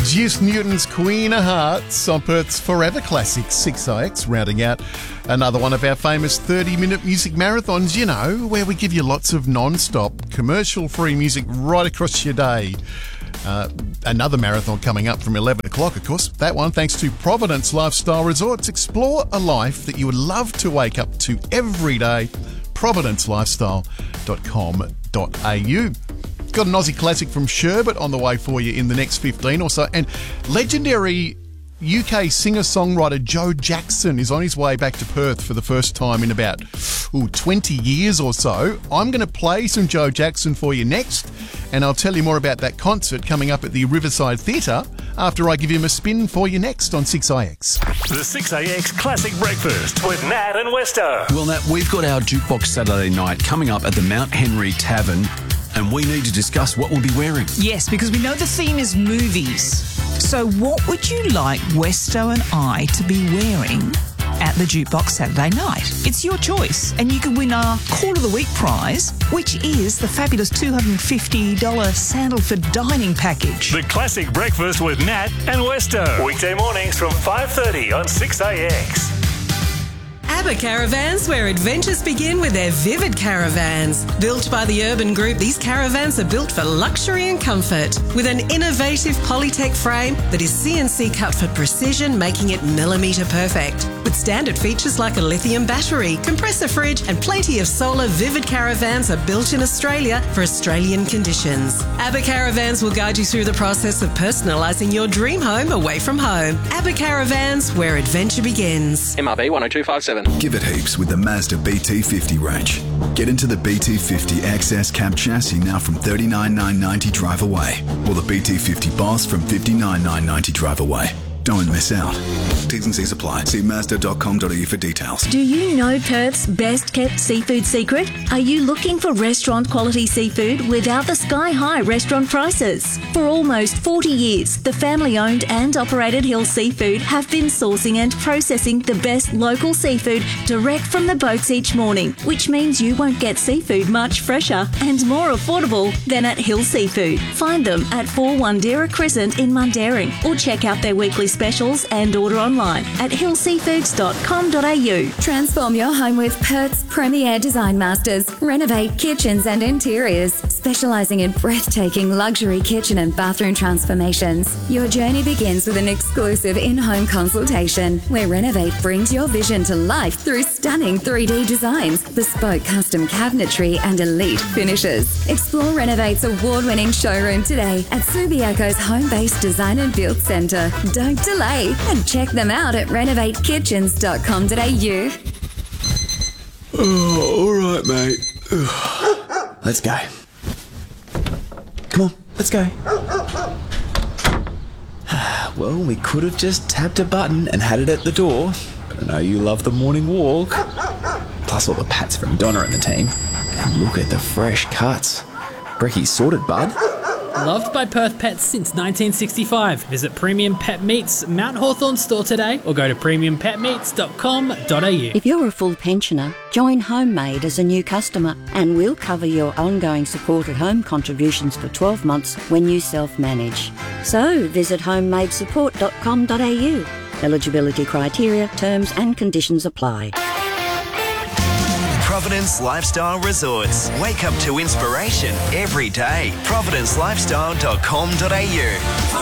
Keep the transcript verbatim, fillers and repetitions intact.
Juice Newton's Queen of Hearts on Perth's Forever Classic six I X, rounding out another one of our famous thirty-minute music marathons, you know, where we give you lots of non-stop, commercial-free music right across your day. Uh, another marathon coming up from eleven o'clock, of course. That one thanks to Providence Lifestyle Resorts. Explore a life that you would love to wake up to every day. providence lifestyle dot com dot a u. Got an Aussie classic from Sherbet on the way for you in the next fifteen or so. And legendary U K singer-songwriter Joe Jackson is on his way back to Perth for the first time in about ooh, twenty years or so. I'm going to play some Joe Jackson for you next, and I'll tell you more about that concert coming up at the Riverside Theatre after I give him a spin for you next on six I X. The six A X Classic Breakfast with Nat and Westo. Well, Nat, we've got our Jukebox Saturday night coming up at the Mount Henry Tavern, and we need to discuss what we'll be wearing. Yes, because we know the theme is movies. So what would you like Westo and I to be wearing at the Jukebox Saturday night? It's your choice, and you can win our Call of the Week prize, which is the fabulous two hundred fifty dollars Sandalford dining package. The Classic Breakfast with Nat and Westo. Weekday mornings from five thirty on six A X. ABBA Caravans, where adventures begin with their Vivid Caravans. Built by the Urban Group, these caravans are built for luxury and comfort. With an innovative Polytech frame that is C N C cut for precision, making it millimetre perfect. With standard features like a lithium battery, compressor fridge and plenty of solar, Vivid Caravans are built in Australia for Australian conditions. ABBA Caravans will guide you through the process of personalising your dream home away from home. ABBA Caravans, where adventure begins. M R B one oh two five seven. Give it heaps with the Mazda B T fifty range. Get into the B T fifty X S cab chassis now from thirty-nine thousand nine hundred ninety dollars drive away, or the B T fifty Boss from fifty-nine thousand nine hundred ninety dollars drive away. Don't miss out. T's and C's apply. See mazda dot com dot a u for details. Do you know Perth's best kept seafood secret? Are you looking for restaurant quality seafood without the sky high restaurant prices? For almost forty years, the family owned and operated Hill Seafood have been sourcing and processing the best local seafood direct from the boats each morning, which means you won't get seafood much fresher and more affordable than at Hill Seafood. Find them at four Wandera Crescent in Mundaring, or check out their weekly specials and order online at hill seafoods dot com dot a u. Transform your home with Perth's premier design masters. Renovate kitchens and interiors, specialising in breathtaking luxury kitchen and bathroom transformations. Your journey begins with an exclusive in-home consultation, where Renovate brings your vision to life through stunning three D designs, bespoke custom cabinetry and elite finishes. Explore Renovate's award-winning showroom today at Subiaco's home-based design and build centre. Don't delay and check them out at renovate kitchens dot com dot a u. Oh, all right, mate. Let's go. Come on, let's go. Well, we could have just tapped a button and had it at the door, but I know you love the morning walk. Plus all the pats from Donna and the team. And look at the fresh cuts. Brecky's sorted, bud. Loved by Perth pets since nineteen sixty-five. Visit Premium Pet Meats Mount Hawthorn store today, or go to premium pet meats dot com dot a u. If you're a full pensioner, join Homemade as a new customer, and we'll cover your ongoing support at home contributions for twelve months when you self-manage. So visit homemade support dot com dot a u. Eligibility criteria, terms and conditions apply. Providence Lifestyle Resorts. Wake up to inspiration every day. providence lifestyle dot com dot a u.